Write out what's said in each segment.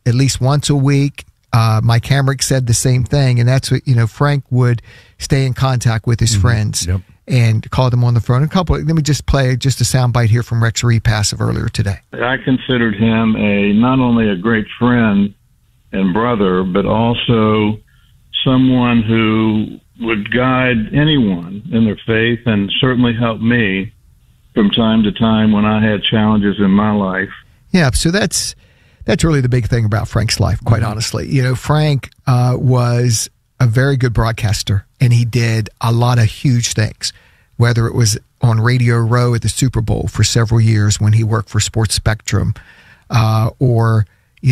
at least once a week. Mike Hamrick said the same thing, and that's what, Frank would stay in contact with his friends and call them on the phone. Let me just play just a soundbite here from Rex Repass of earlier today. I considered him not only a great friend and brother, but also someone who would guide anyone in their faith and certainly help me from time to time when I had challenges in my life. Yeah, so that's really the big thing about Frank's life, quite honestly. Frank was a very good broadcaster, and he did a lot of huge things, whether it was on Radio Row at the Super Bowl for several years when he worked for Sports Spectrum, or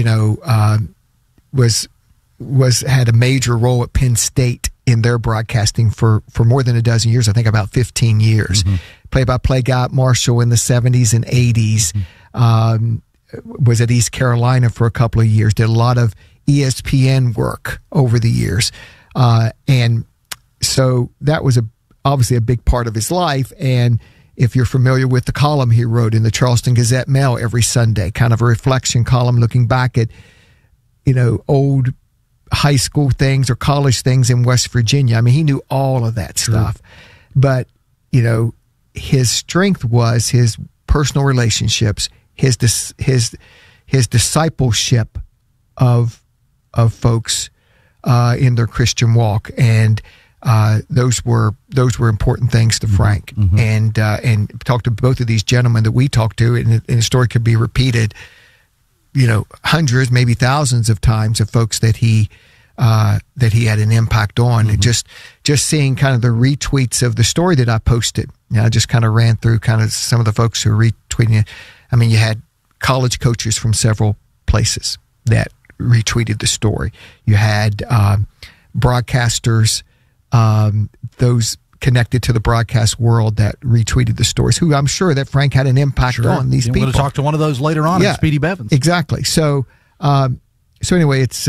had a major role at Penn State in their broadcasting for more than a dozen years, I think about 15 years. Play-by-play guy at Marshall in the 70s and 80s. Was at East Carolina for a couple of years, did a lot of ESPN work over the years. And so that was obviously a big part of his life. And if you're familiar with the column he wrote in the Charleston Gazette-Mail every Sunday, kind of a reflection column looking back at, old high school things or college things in West Virginia. I mean, he knew all of that stuff. But, his strength was his personal relationships, his discipleship of folks in their Christian walk, and those were important things to Frank. And talked to both of these gentlemen that we talked to, and the story could be repeated, hundreds, maybe thousands of times, of folks that he had an impact on. And just seeing kind of the retweets of the story that I posted. I just kind of ran through kind of some of the folks who were retweeting it. I mean, you had college coaches from several places that retweeted the story. You had broadcasters, those connected to the broadcast world, that retweeted the stories, who I'm sure that Frank had an impact on these people. I'm going to talk to one of those later on at Speedy Bevins. Exactly. So anyway, it's,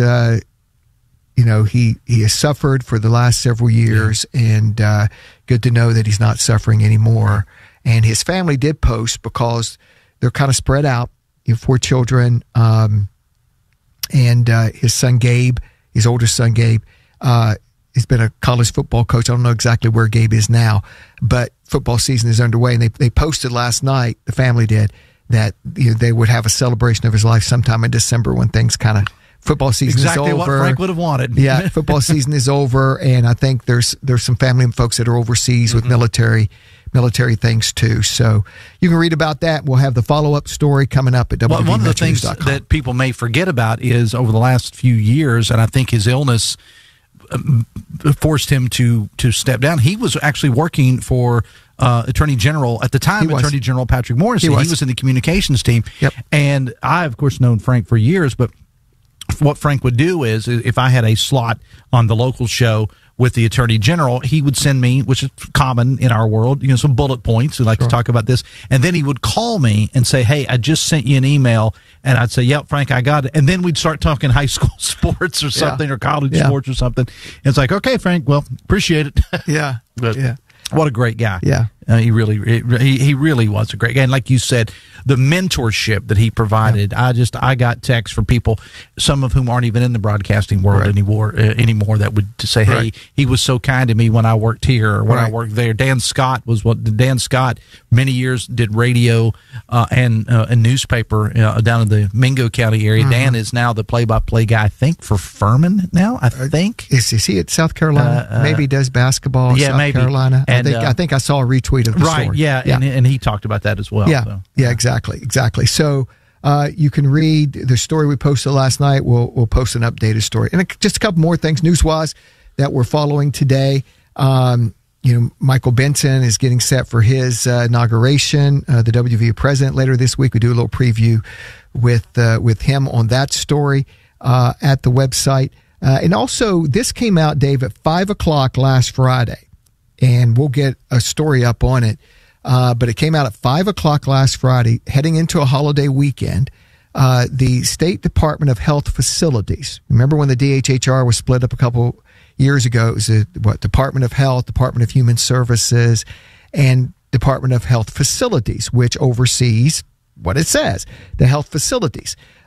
he has suffered for the last several years, and good to know that he's not suffering anymore. And his family did post, because they're kind of spread out. You have 4 children, and his son Gabe, his oldest son Gabe, he's been a college football coach. I don't know exactly where Gabe is now, but football season is underway. And they posted last night, the family did, that they would have a celebration of his life sometime in December when things kind of, football season is over. Exactly what Frank would have wanted. Yeah, football season is over, and I think there's some family and folks that are overseas with military things too. So you can read about that. We'll have the follow-up story coming up at WVMetronews.com. One of the things that people may forget about is, over the last few years, and I think his illness forced him to step down. He was actually working for Attorney General at the time, Attorney General Patrick Morrissey. He was in the communications team. And I, of course, known Frank for years, but what Frank would do is, if I had a slot on the local show with the Attorney General, he would send me, which is common in our world, some bullet points. We like to talk about this. And then he would call me and say, "Hey, I just sent you an email." And I'd say, "Yep, Frank, I got it." And then we'd start talking high school sports or something, or college sports or something. And it's like, "Okay, Frank, well, appreciate it." But what a great guy. He really was a great guy. And like you said, the mentorship that he provided, I got texts from people, some of whom aren't even in the broadcasting world anymore, that would say, "Hey, he was so kind to me when I worked here or when I worked there." Dan Scott many years did radio and a newspaper down in the Mingo County area. Dan is now the play-by-play guy, I think, for Furman now, I think. Is he at South Carolina? Maybe he does basketball in South Carolina. And I think I saw a retweet of the story. And he talked about that as well. Exactly. So you can read the story we posted last night. We'll post an updated story. And just a couple more things news-wise that we're following today. Michael Benson is getting set for his inauguration, the WVU president, later this week. We do a little preview with him on that story at the website. And also, this came out, Dave, at 5 o'clock last Friday. And we'll get a story up on it. But it came out at 5 o'clock last Friday, heading into a holiday weekend. The State Department of Health Facilities. Remember when the DHHR was split up a couple years ago? It was Department of Health, Department of Human Services, and Department of Health Facilities, which oversees what it says, the health facilities.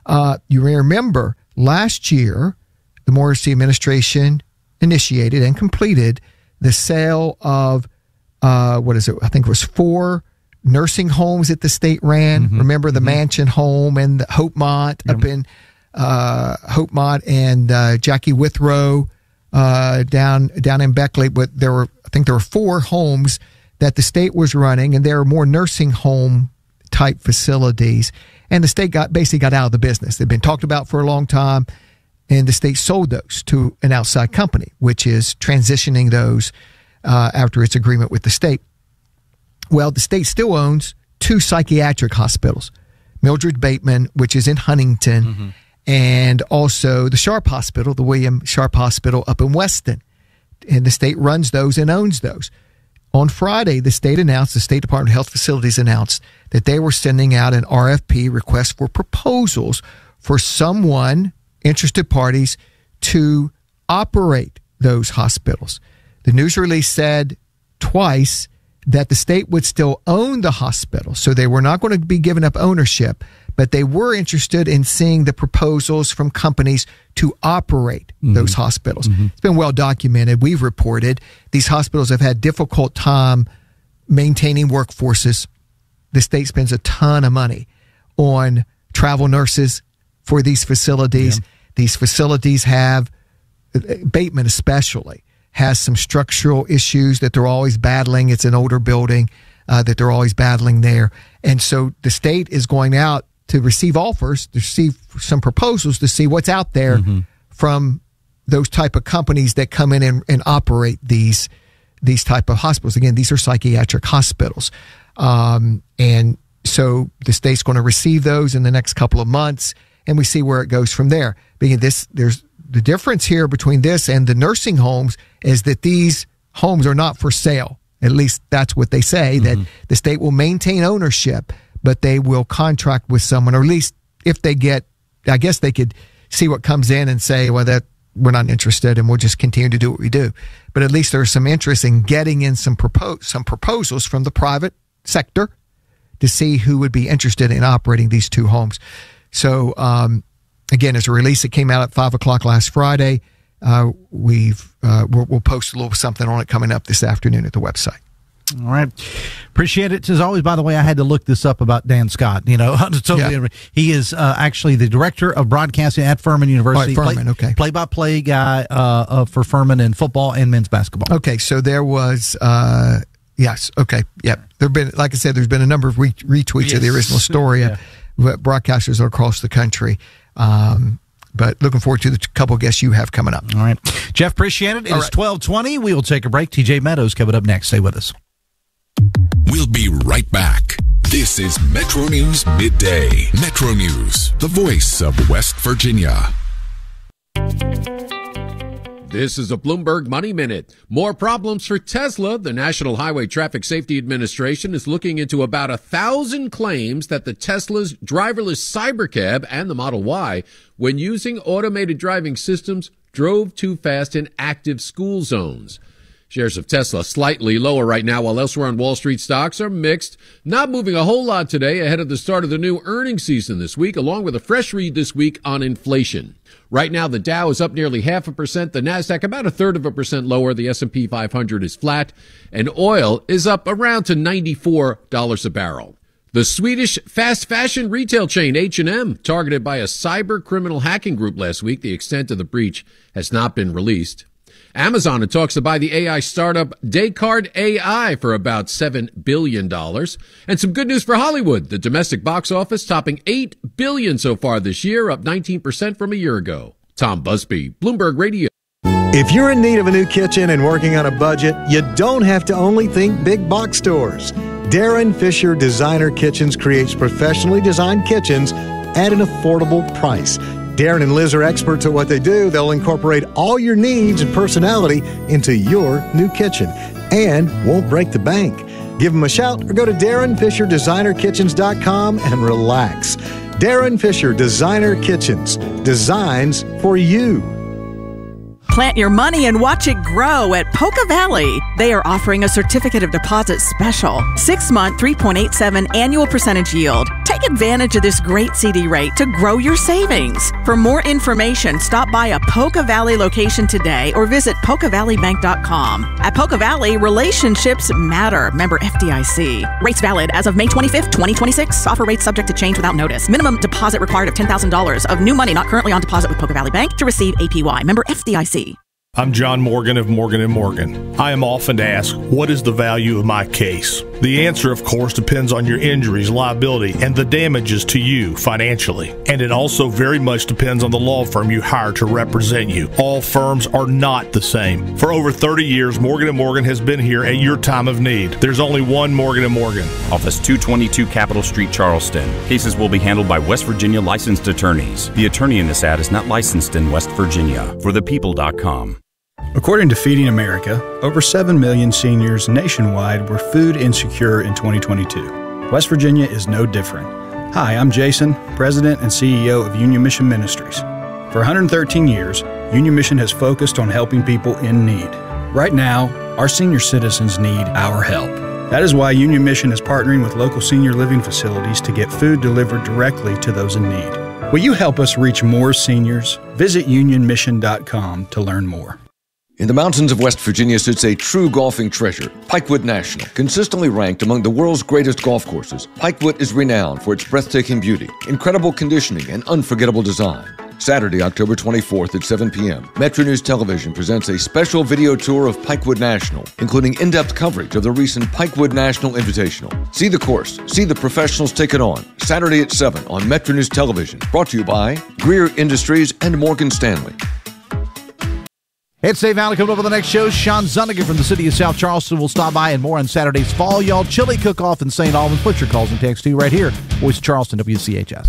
You remember last year, the Morrissey administration initiated and completed the sale of, I think it was 4 nursing homes that the state ran. Mm-hmm. Remember the Mansion Home and the Hopemont up in Hopemont and Jackie Withrow down in Beckley. But I think there were 4 homes that the state was running, and there were more nursing home type facilities. And the state basically got out of the business. They've been talked about for a long time, and the state sold those to an outside company, which is transitioning those after its agreement with the state. Well, the state still owns 2 psychiatric hospitals, Mildred Bateman, which is in Huntington, and also the Sharp Hospital, the William Sharp Hospital up in Weston. And the state runs those and owns those. On Friday, the State Department of Health Facilities announced that they were sending out an RFP, request for proposals, for interested parties to operate those hospitals. The news release said twice that the state would still own the hospital, so they were not going to be giving up ownership, but they were interested in seeing the proposals from companies to operate those hospitals. It's been well documented. We've reported these hospitals have had difficult time maintaining workforces. The state spends a ton of money on travel nurses for these facilities. These facilities have, Bateman especially, has some structural issues that they're always battling. It's an older building that they're always battling there. And so the state is going out to receive offers, to receive some proposals to see what's out there from those type of companies that come in and operate these type of hospitals. Again, these are psychiatric hospitals. And so the state's going to receive those in the next couple of months, and we see where it goes from there. There's the difference here between this and the nursing homes is that these homes are not for sale. At least that's what they say, that the state will maintain ownership, but they will contract with someone, or at least if they get, I guess they could see what comes in and say, well, that we're not interested and we'll just continue to do what we do. But at least there's some interest in getting in some proposals from the private sector to see who would be interested in operating these 2 homes. So, again, as a release, it came out at 5:00 last Friday. We'll post a little something on it coming up this afternoon at the website. All right. Appreciate it. As always, by the way, I had to look this up about Dan Scott. He is actually the director of broadcasting at Furman University. Furman, okay. Play-by-play guy for Furman in football and men's basketball. Okay, so there was, yes, okay, yeah. There've been, like I said, there's been a number of retweets of the original story of broadcasters across the country. But looking forward to the couple of guests you have coming up. All right. Jeff, appreciate it. It's 12:20. We will take a break. TJ Meadows coming up next. Stay with us. We'll be right back. This is Metro News Midday. Metro News, the voice of West Virginia. This is a Bloomberg Money Minute. More problems for Tesla. The National Highway Traffic Safety Administration is looking into about 1,000 claims that the Tesla's driverless Cybercab and the Model Y, when using automated driving systems, drove too fast in active school zones. Shares of Tesla slightly lower right now, while elsewhere on Wall Street stocks are mixed. Not moving a whole lot today ahead of the start of the new earnings season this week, along with a fresh read this week on inflation. Right now, the Dow is up nearly 0.5%, the Nasdaq about 1/3% lower, the S&P 500 is flat, and oil is up around to $94 a barrel. The Swedish fast fashion retail chain H&M targeted by a cyber criminal hacking group last week. The extent of the breach has not been released. Amazon in talks to buy the AI startup Descartes AI for about $7 billion. And some good news for Hollywood. The domestic box office topping $8 billion so far this year, up 19% from a year ago. Tom Busby, Bloomberg Radio. If you're in need of a new kitchen and working on a budget, you don't have to only think big box stores. Darren Fisher Designer Kitchens creates professionally designed kitchens at an affordable price. Darren and Liz are experts at what they do. They'll incorporate all your needs and personality into your new kitchen and won't break the bank. Give them a shout or go to DarrenFisherDesignerKitchens.com and relax. Darren Fisher Designer Kitchens. Designs for you. Plant your money and watch it grow at Polka Valley. They are offering a certificate of deposit special. 6-month, 3.87 annual percentage yield. Take advantage of this great CD rate to grow your savings. For more information, stop by a Poca Valley location today or visit PocaValleyBank.com. At Poca Valley, relationships matter. Member FDIC. Rates valid as of May 25th, 2026. Offer rates subject to change without notice. Minimum deposit required of $10,000 of new money not currently on deposit with Poca Valley Bank to receive APY. Member FDIC. I'm John Morgan of Morgan & Morgan. I am often asked, what is the value of my case? The answer, of course, depends on your injuries, liability, and the damages to you financially. And it also very much depends on the law firm you hire to represent you. All firms are not the same. For over 30 years, Morgan & Morgan has been here at your time of need. There's only one Morgan & Morgan. Office 222 Capitol Street, Charleston. Cases will be handled by West Virginia licensed attorneys. The attorney in this ad is not licensed in West Virginia. ForThePeople.com. According to Feeding America, over 7 million seniors nationwide were food insecure in 2022. West Virginia is no different. Hi, I'm Jason, President and CEO of Union Mission Ministries. For 113 years, Union Mission has focused on helping people in need. Right now, our senior citizens need our help. That is why Union Mission is partnering with local senior living facilities to get food delivered directly to those in need. Will you help us reach more seniors? Visit unionmission.com to learn more. In the mountains of West Virginia sits a true golfing treasure, Pikewood National. Consistently ranked among the world's greatest golf courses, Pikewood is renowned for its breathtaking beauty, incredible conditioning, and unforgettable design. Saturday, October 24th at 7 p.m., Metro News Television presents a special video tour of Pikewood National, including in-depth coverage of the recent Pikewood National Invitational. See the course, see the professionals take it on, Saturday at 7 on Metro News Television. Brought to you by Greer Industries and Morgan Stanley. It's Dave Allen coming up on the next show. Sean Zuniga from the city of South Charleston will stop by and more on Saturday's Fall Y'all Chili Cook-Off in St. Albans. Put your calls and texts to right here. Voice of Charleston, WCHS.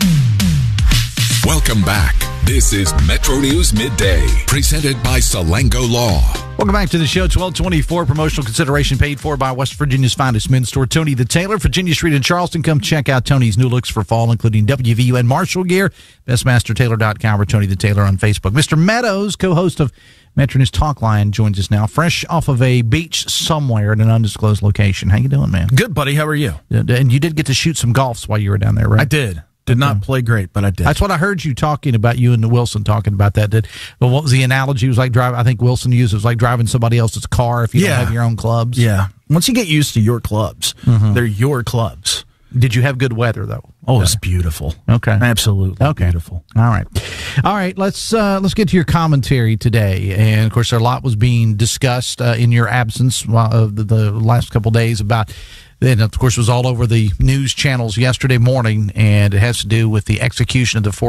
Welcome back. This is Metro News Midday, presented by Salango Law. Welcome back to the show. 1224 promotional consideration paid for by West Virginia's finest men's store, Tony the Tailor, Virginia Street in Charleston. Come check out Tony's new looks for fall, including WVU and Marshall gear. BestMasterTailor.com or Tony the Tailor on Facebook. Mr. Meadows, co-host of Metro News Talk Line, joins us now, fresh off of a beach somewhere at an undisclosed location. How you doing, man? Good, buddy. How are you? And you did get to shoot some golfs while you were down there, right? I did. Did not play great, but I did. That's what I heard you talking about, you and Wilson talking about that. But what was the analogy? It was like driving, I think Wilson used it was like driving somebody else's car if you don't have your own clubs. Yeah. Once you get used to your clubs, they're your clubs. Did you have good weather, though? Oh, it's beautiful. Okay. Absolutely beautiful. All right. Let's get to your commentary today. And, of course, a lot was being discussed in your absence the last couple of days about. And, of course, it was all over the news channels yesterday morning, and it has to do with the execution of the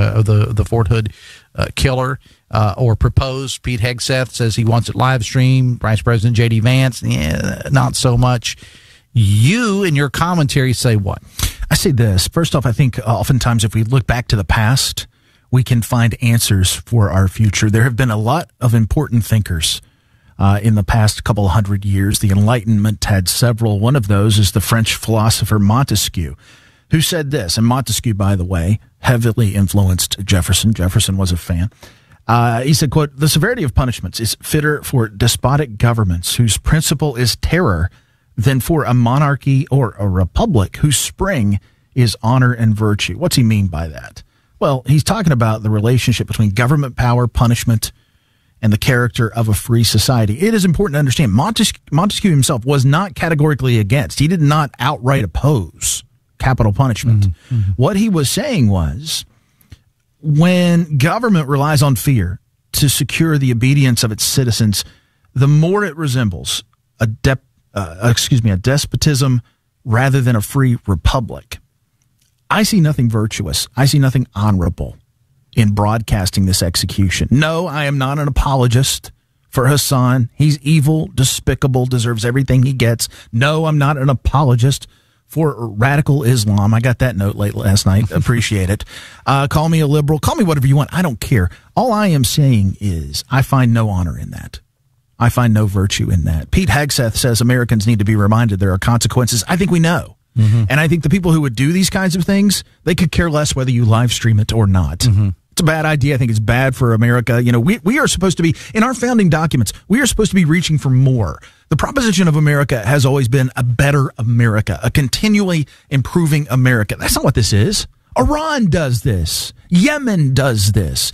Fort Hood killer or proposed. Pete Hegseth says he wants it live streamed. Vice President J.D. Vance, not so much. You, in your commentary, say what? I say this. First off, I think oftentimes if we look back to the past, we can find answers for our future. There have been a lot of important thinkers in the past couple of hundred years. The Enlightenment had several. One of those is the French philosopher Montesquieu, who said this. And Montesquieu, by the way, heavily influenced Jefferson. Jefferson was a fan. He said, quote, "The severity of punishments is fitter for despotic governments whose principle is terror than for a monarchy or a republic whose spring is honor and virtue." What's he mean by that? Well, he's talking about the relationship between government power, punishment, and the character of a free society. It is important to understand Montesquieu himself was not categorically against. He did not outright oppose capital punishment. What he was saying was, when government relies on fear to secure the obedience of its citizens, the more it resembles a despotism rather than a free republic. I see nothing virtuous. I see nothing honorable in broadcasting this execution. No, I am not an apologist for Hassan. He's evil, despicable, deserves everything he gets. No, I'm not an apologist for radical Islam. I got that note late last night. Appreciate it. Call me a liberal. Call me whatever you want. I don't care. All I am saying is I find no honor in that. I find no virtue in that. Pete Hegseth says Americans need to be reminded there are consequences. I think we know. And I think the people who would do these kinds of things, they could care less whether you live stream it or not. It's a bad idea. I think it's bad for America. You know, we are supposed to be, in our founding documents, we are supposed to be reaching for more. The proposition of America has always been a better America, a continually improving America. That's not what this is. Iran does this. Yemen does this.